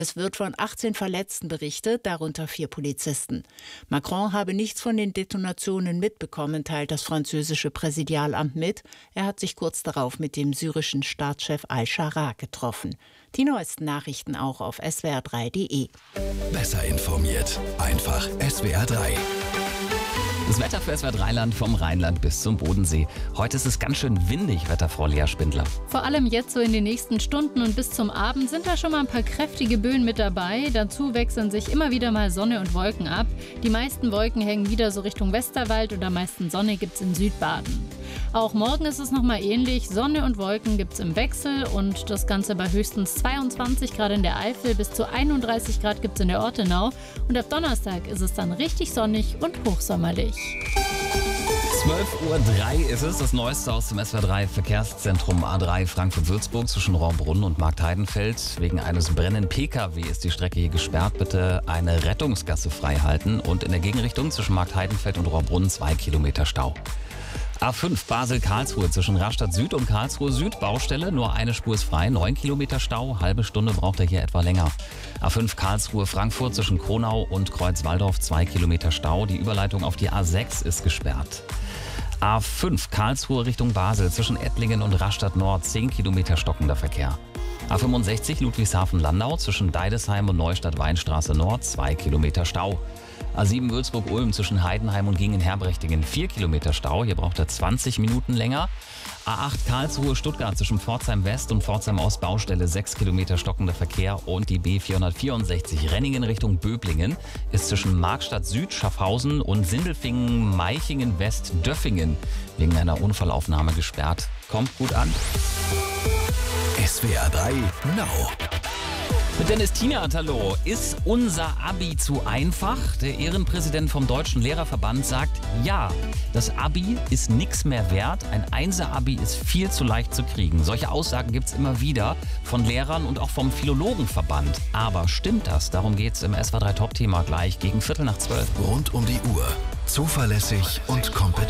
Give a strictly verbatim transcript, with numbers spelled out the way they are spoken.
Es wird von achtzehn Verletzten berichtet, darunter vier Polizisten. Macron habe nichts von den Detonationen mitbekommen, teilt das französische Präsidialamt mit. Er hat sich kurz darauf mit dem syrischen Staatschef Al-Sharaa getroffen. Die neuesten Nachrichten auch auf S W R drei Punkt D E. Besser informiert, einfach S W R drei. Das Wetter für S W R drei Land vom Rheinland bis zum Bodensee. Heute ist es ganz schön windig, Wetterfrau Lea Spindler. Vor allem jetzt so in den nächsten Stunden und bis zum Abend sind da schon mal ein paar kräftige Böen mit dabei. Dazu wechseln sich immer wieder mal Sonne und Wolken ab. Die meisten Wolken hängen wieder so Richtung Westerwald und am meisten Sonne gibt es in Südbaden. Auch morgen ist es nochmal ähnlich. Sonne und Wolken gibt es im Wechsel und das Ganze bei höchstens zweiundzwanzig Grad in der Eifel, bis zu einunddreißig Grad gibt es in der Ortenau. Und ab Donnerstag ist es dann richtig sonnig und hochsommerlich. zwölf Uhr drei ist es, das Neueste aus dem S W R drei Verkehrszentrum A drei Frankfurt-Würzburg zwischen Rohrbrunn und Marktheidenfeld. Wegen eines brennenden P K W ist die Strecke hier gesperrt. Bitte eine Rettungsgasse frei halten und in der Gegenrichtung zwischen Marktheidenfeld und Rohrbrunn zwei Kilometer Stau. A fünf Basel-Karlsruhe zwischen Rastatt Süd und Karlsruhe Süd, Baustelle, nur eine Spur ist frei, neun Kilometer Stau, halbe Stunde braucht er hier etwa länger. A fünf Karlsruhe-Frankfurt zwischen Kronau und Kreuzwaldorf, zwei Kilometer Stau, die Überleitung auf die A sechs ist gesperrt. A fünf Karlsruhe Richtung Basel zwischen Ettlingen und Rastatt Nord, zehn Kilometer stockender Verkehr. A fünfundsechzig Ludwigshafen-Landau zwischen Deidesheim und Neustadt-Weinstraße Nord, zwei Kilometer Stau. A sieben Würzburg-Ulm zwischen Heidenheim und Gingen-Herbrechtingen, vier Kilometer Stau, hier braucht er zwanzig Minuten länger. A acht Karlsruhe-Stuttgart zwischen Pforzheim West und Pforzheim Ost, Baustelle, sechs Kilometer stockender Verkehr. Und die B vierhundertvierundsechzig Renningen Richtung Böblingen ist zwischen Markstadt Süd, Schaffhausen und Sindelfingen, Meichingen West, Döffingen wegen einer Unfallaufnahme gesperrt. Kommt gut an. S W R drei Now. Mit Dennis Tienert, hallo. Ist unser Abi zu einfach? Der Ehrenpräsident vom Deutschen Lehrerverband sagt, ja, das Abi ist nichts mehr wert. Ein Einser-Abi ist viel zu leicht zu kriegen. Solche Aussagen gibt es immer wieder von Lehrern und auch vom Philologenverband. Aber stimmt das? Darum geht es im S W R drei Top-Thema gleich gegen Viertel nach zwölf. Rund um die Uhr. Zuverlässig und kompetent.